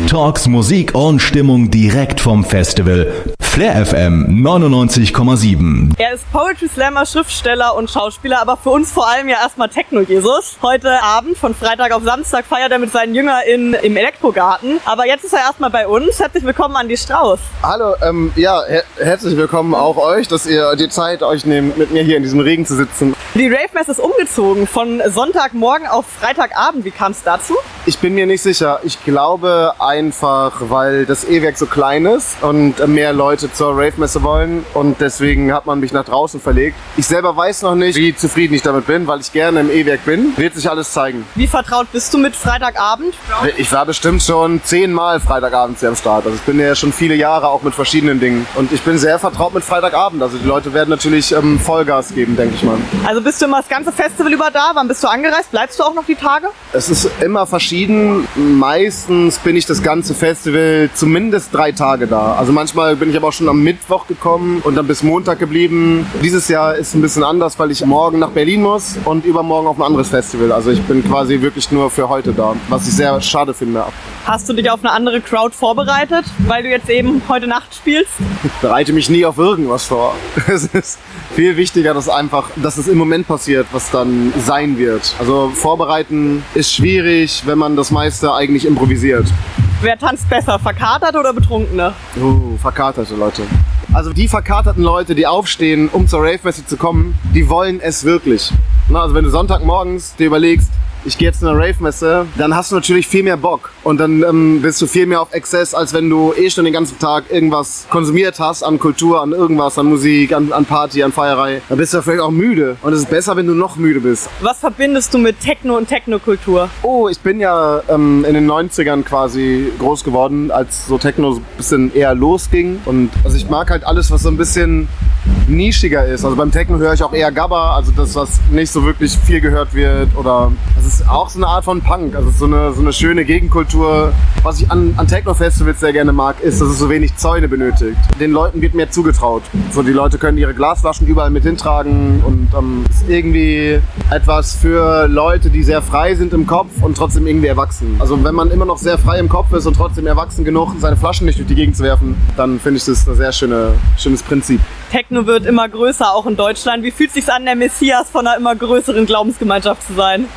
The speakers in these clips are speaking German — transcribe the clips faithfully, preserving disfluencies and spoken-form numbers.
Talks, Musik und Stimmung direkt vom Festival. Flair F M neunundneunzig Komma sieben. Er ist Poetry Slammer, Schriftsteller und Schauspieler, aber für uns vor allem ja erstmal Techno-Jesus. Heute Abend, von Freitag auf Samstag, feiert er mit seinen JüngerInnen im Elektrogarten. Aber jetzt ist er erstmal bei uns. Herzlich willkommen, Andi Strauß. Hallo, ähm, ja, her herzlich willkommen auch euch, dass ihr die Zeit euch nehmt, mit mir hier in diesem Regen zu sitzen. Die Rave-Messe ist umgezogen von Sonntagmorgen auf Freitagabend. Wie kam es dazu? Ich bin mir nicht sicher. Ich glaube einfach, weil das E-Werk so klein ist und mehr Leute zur Rave-Messe wollen und deswegen hat man mich nach draußen verlegt. Ich selber weiß noch nicht, wie zufrieden ich damit bin, weil ich gerne im E-Werk bin. Wird sich alles zeigen. Wie vertraut bist du mit Freitagabend? Ich war bestimmt schon zehnmal Freitagabend hier am Start. Also ich bin ja schon viele Jahre auch mit verschiedenen Dingen und ich bin sehr vertraut mit Freitagabend. Also die Leute werden natürlich ähm, Vollgas geben, denke ich mal. Also bist du immer das ganze Festival über da? Wann bist du angereist? Bleibst du auch noch die Tage? Es ist immer verschieden. Meistens bin ich das ganze Festival zumindest drei Tage da. Also manchmal bin ich aber auch schon am Mittwoch gekommen und dann bis Montag geblieben. Dieses Jahr ist ein bisschen anders, weil ich morgen nach Berlin muss und übermorgen auf ein anderes Festival. Also ich bin quasi wirklich nur für heute da, was ich sehr schade finde. Hast du dich auf eine andere Crowd vorbereitet, weil du jetzt eben heute Nacht spielst? Ich bereite mich nie auf irgendwas vor. Es ist viel wichtiger, dass einfach, dass es im Moment passiert, was dann sein wird. Also vorbereiten ist schwierig, wenn man das meiste eigentlich improvisiert. Wer tanzt besser, Verkaterte oder Betrunkene? Uh, verkaterte Leute. Also die verkaterten Leute, die aufstehen, um zur Rave-Messe zu kommen, die wollen es wirklich. Na, also wenn du Sonntagmorgens dir überlegst, ich gehe jetzt zu einer Rave-Messe, dann hast du natürlich viel mehr Bock. Und dann ähm, bist du viel mehr auf Exzess, als wenn du eh schon den ganzen Tag irgendwas konsumiert hast an Kultur, an irgendwas, an Musik, an, an Party, an Feierei. Dann bist du vielleicht auch müde. Und es ist besser, wenn du noch müde bist. Was verbindest du mit Techno und Technokultur? Oh, ich bin ja ähm, in den neunzigern quasi groß geworden, als so Techno so ein bisschen eher losging. Und also ich mag halt alles, was so ein bisschen nischiger ist. Also beim Techno höre ich auch eher Gabba, also das, was nicht so wirklich viel gehört wird. Oder es ist auch so eine Art von Punk, also so eine, so eine schöne Gegenkultur. Was ich an, an Techno-Festivals sehr gerne mag, ist, dass es so wenig Zäune benötigt. Den Leuten wird mehr zugetraut. So, die Leute können ihre Glasflaschen überall mit hintragen und ähm, ist irgendwie etwas für Leute, die sehr frei sind im Kopf und trotzdem irgendwie erwachsen. Also wenn man immer noch sehr frei im Kopf ist und trotzdem erwachsen genug, seine Flaschen nicht durch die Gegend zu werfen, dann finde ich das ein sehr schöne, schönes Prinzip. Techno wird immer größer, auch in Deutschland. Wie fühlt es sich an, der Messias von einer immer größeren Glaubensgemeinschaft zu sein?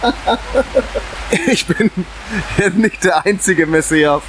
Ich bin nicht der einzige Messias,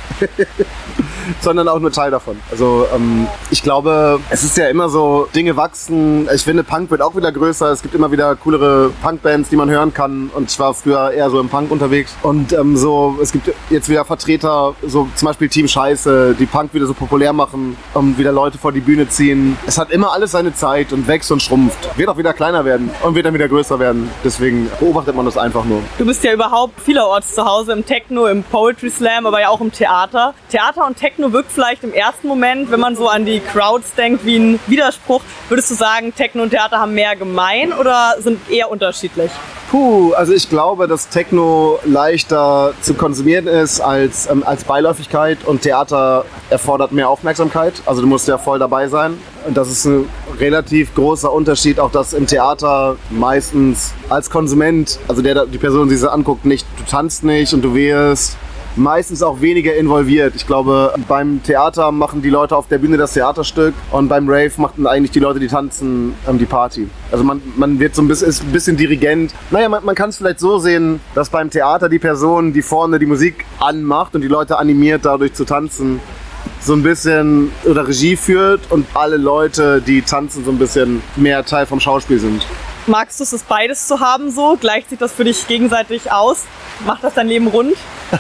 sondern auch nur Teil davon. Also ähm, ich glaube, es ist ja immer so, Dinge wachsen. Ich finde, Punk wird auch wieder größer. Es gibt immer wieder coolere Punkbands, die man hören kann. Und ich war früher eher so im Punk unterwegs. Und ähm, so, es gibt jetzt wieder Vertreter, so zum Beispiel Team Scheiße, die Punk wieder so populär machen und wieder Leute vor die Bühne ziehen. Es hat immer alles seine Zeit und wächst und schrumpft. Wird auch wieder kleiner werden und wird dann wieder größer werden. Deswegen beobachtet man das einfach nur. Du bist ja überhaupt vielerorts zu Hause, im Techno, im Poetry Slam, aber ja auch im Theater. Theater und Techno wirkt vielleicht im ersten Moment, wenn man so an die Crowds denkt, wie ein Widerspruch. Würdest du sagen, Techno und Theater haben mehr gemein oder sind eher unterschiedlich? Puh, also ich glaube, dass Techno leichter zu konsumieren ist als, ähm, als Beiläufigkeit und Theater erfordert mehr Aufmerksamkeit. Also du musst ja voll dabei sein. Und das ist ein relativ großer Unterschied, auch dass im Theater meistens als Konsument, also der, die Person, die sie anguckt, nicht, du tanzt nicht und du wirst meistens auch weniger involviert. Ich glaube, beim Theater machen die Leute auf der Bühne das Theaterstück und beim Rave machen eigentlich die Leute, die tanzen, ähm, die Party. Also man, man wird so ein bisschen, ist ein bisschen Dirigent. Naja, man, man kann es vielleicht so sehen, dass beim Theater die Person, die vorne die Musik anmacht und die Leute animiert, dadurch zu tanzen, so ein bisschen oder Regie führt und alle Leute, die tanzen, so ein bisschen mehr Teil vom Schauspiel sind. Magst du es, das beides zu haben so? Gleicht sich das für dich gegenseitig aus? Macht das dein Leben rund?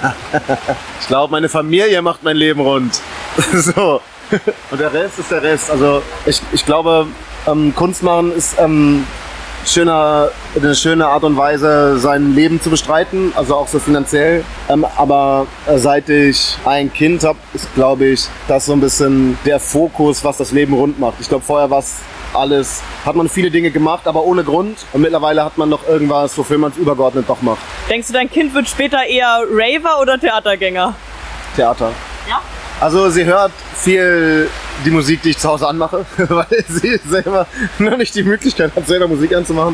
Ich glaube, meine Familie macht mein Leben rund. So. Und der Rest ist der Rest. Also ich, ich glaube, ähm, Kunst machen ist ähm, schöner, eine schöne Art und Weise, sein Leben zu bestreiten, also auch so finanziell. Ähm, aber äh, seit ich ein Kind habe, ist, glaube ich, das so ein bisschen der Fokus, was das Leben rund macht. Ich glaube, vorher war es alles, hat man viele Dinge gemacht, aber ohne Grund. Und mittlerweile hat man noch irgendwas, wofür man es übergeordnet doch macht. Denkst du, dein Kind wird später eher Raver oder Theatergänger? Theater. Ja? Also sie hört viel die Musik, die ich zu Hause anmache, weil sie selber noch nicht die Möglichkeit hat, selber Musik anzumachen.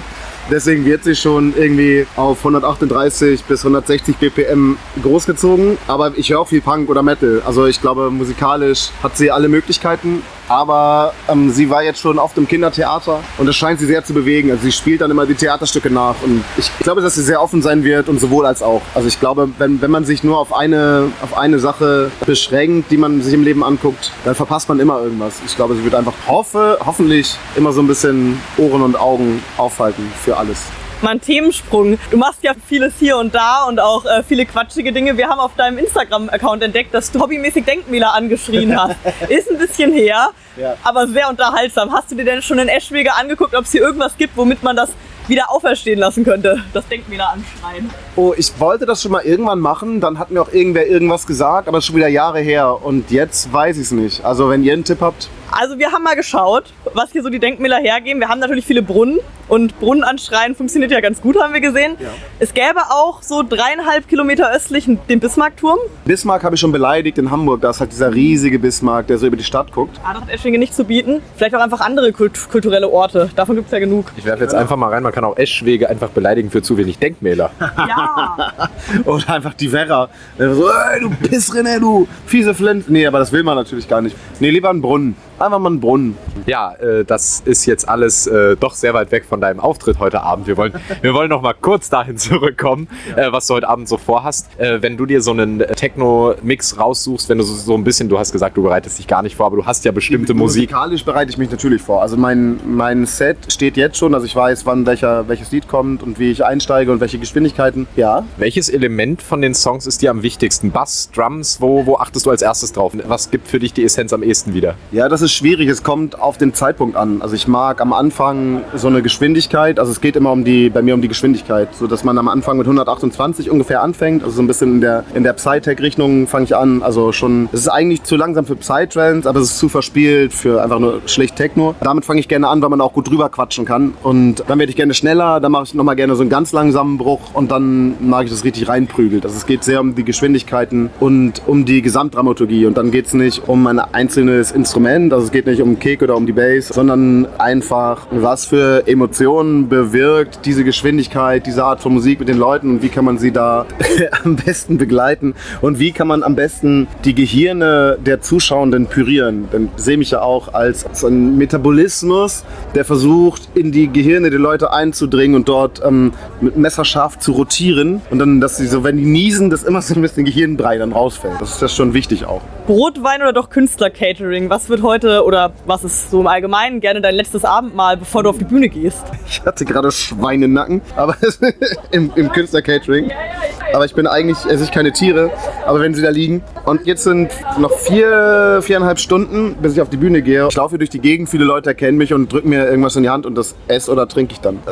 Deswegen wird sie schon irgendwie auf hundertachtunddreißig bis hundertsechzig B P M großgezogen. Aber ich höre auch viel Punk oder Metal. Also ich glaube, musikalisch hat sie alle Möglichkeiten. Aber ähm, sie war jetzt schon oft im Kindertheater und das scheint sie sehr zu bewegen. Also sie spielt dann immer die Theaterstücke nach und ich glaube, dass sie sehr offen sein wird und sowohl als auch. Also ich glaube, wenn, wenn man sich nur auf eine, auf eine Sache beschränkt, die man sich im Leben anguckt, dann verpasst man immer irgendwas. Ich glaube, sie wird einfach hoffe, hoffentlich immer so ein bisschen Ohren und Augen aufhalten für alles. Mal ein Themensprung. Du machst ja vieles hier und da und auch äh, viele quatschige Dinge. Wir haben auf deinem Instagram-Account entdeckt, dass du hobbymäßig Denkmäler angeschrien hast. Ist ein bisschen her, ja, aber sehr unterhaltsam. Hast du dir denn schon in Eschwege angeguckt, ob es hier irgendwas gibt, womit man das wieder auferstehen lassen könnte, das Denkmäler anschreien? Oh, ich wollte das schon mal irgendwann machen, dann hat mir auch irgendwer irgendwas gesagt, aber schon wieder Jahre her und jetzt weiß ich es nicht. Also wenn ihr einen Tipp habt. Also wir haben mal geschaut, was hier so die Denkmäler hergeben. Wir haben natürlich viele Brunnen und Brunnen anschreien funktioniert ja ganz gut, haben wir gesehen. Ja. Es gäbe auch so dreieinhalb Kilometer östlich den Bismarckturm. Bismarck habe ich schon beleidigt in Hamburg, da ist halt dieser riesige Bismarck, der so über die Stadt guckt. Ah, das hat Eschwege nicht zu bieten. Vielleicht auch einfach andere kult- kulturelle Orte, davon gibt es ja genug. Ich werfe jetzt einfach mal rein, man kann auch Eschwege einfach beleidigen für zu wenig Denkmäler. Ja. Oder einfach die Werra. So, ey, du Pissrinne, du fiese Flint. Nee, aber das will man natürlich gar nicht. Nee, lieber einen Brunnen. Einfach mal einen Brunnen. Ja, äh, das ist jetzt alles äh, doch sehr weit weg von deinem Auftritt heute Abend. Wir wollen, wir wollen noch mal kurz dahin zurückkommen, ja. äh, was du heute Abend so vorhast. Äh, wenn du dir so einen Techno-Mix raussuchst, wenn du so, so ein bisschen, du hast gesagt, du bereitest dich gar nicht vor, aber du hast ja bestimmte Musik. Musikalisch bereite ich mich natürlich vor. Also mein, mein Set steht jetzt schon, also ich weiß, wann welcher, welches Lied kommt und wie ich einsteige und welche Geschwindigkeiten. Ja. Welches Element von den Songs ist dir am wichtigsten? Bass, Drums, wo, wo achtest du als erstes drauf? Was gibt für dich die Essenz am ehesten wieder? Ja, das ist schwierig. Es kommt auf den Zeitpunkt an. Also ich mag am Anfang so eine Geschwindigkeit. Also es geht immer um die, bei mir um die Geschwindigkeit, so dass man am Anfang mit hundertachtundzwanzig ungefähr anfängt. Also so ein bisschen in der in der Psytech-Richtung fange ich an. Also schon. Es ist eigentlich zu langsam für Psytrance, aber es ist zu verspielt für einfach nur schlicht Techno. Damit fange ich gerne an, weil man auch gut drüber quatschen kann. Und dann werde ich gerne schneller. Dann mache ich nochmal gerne so einen ganz langsamen Bruch und dann mag ich das richtig reinprügelt. Also es geht sehr um die Geschwindigkeiten und um die Gesamtdramaturgie. Und dann geht es nicht um ein einzelnes Instrument. Also es geht nicht um den Kick oder um die Bass, sondern einfach, was für Emotionen bewirkt diese Geschwindigkeit, diese Art von Musik mit den Leuten und wie kann man sie da am besten begleiten und wie kann man am besten die Gehirne der Zuschauenden pürieren. Denn ich sehe mich ja auch als so ein Metabolismus, der versucht, in die Gehirne der Leute einzudringen und dort ähm, mit messerscharf zu rotieren und dann, dass sie so, wenn die niesen, dass immer so ein bisschen Gehirnbrei dann rausfällt. Das ist das schon wichtig auch. Brotwein oder doch Künstler-Catering? Was wird heute oder was ist so im Allgemeinen gerne dein letztes Abendmahl, bevor du auf die Bühne gehst? Ich hatte gerade Schweinenacken, aber im, im Künstler-Catering. Aber ich bin eigentlich, esse ich keine Tiere, aber wenn sie da liegen. Und jetzt sind noch vier, viereinhalb Stunden, bis ich auf die Bühne gehe. Ich laufe hier durch die Gegend, viele Leute erkennen mich und drücken mir irgendwas in die Hand und das esse oder trinke ich dann.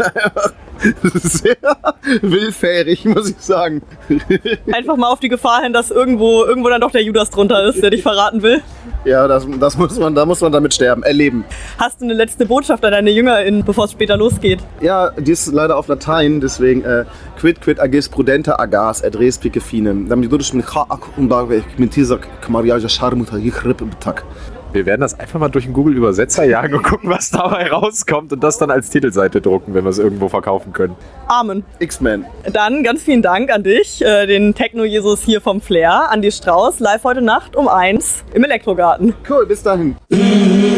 Das ist sehr willfährig, muss ich sagen. Einfach mal auf die Gefahr hin, dass irgendwo, irgendwo dann doch der Judas drunter ist, der dich verraten will. Ja, das, das muss man, da muss man damit sterben, erleben. Hast du eine letzte Botschaft an deine JüngerInnen, bevor es später losgeht? Ja, die ist leider auf Latein, deswegen äh, quid quid agis prudenta agas et res pique finem. Damit du mit Chaak und mit dieser Kamariaja Scharmuta yichrip btak. Wir werden das einfach mal durch einen Google-Übersetzer jagen und gucken, was dabei rauskommt und das dann als Titelseite drucken, wenn wir es irgendwo verkaufen können. Amen. X-Men. Dann ganz vielen Dank an dich, den Techno-Jesus hier vom Flair, Andi Strauß, live heute Nacht um eins im Elektrogarten. Cool, bis dahin.